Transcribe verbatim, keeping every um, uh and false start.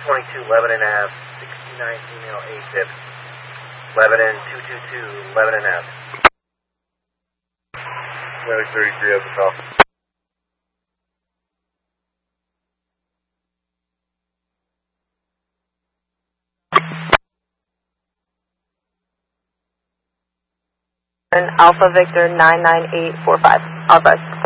twenty-two Lebanon Ave, sixty-nine female A F I P, Lebanon two two two, Lebanon Ave. Atlantic thirty-three at the top. Alpha Victor nine nine eight four five. Alpha.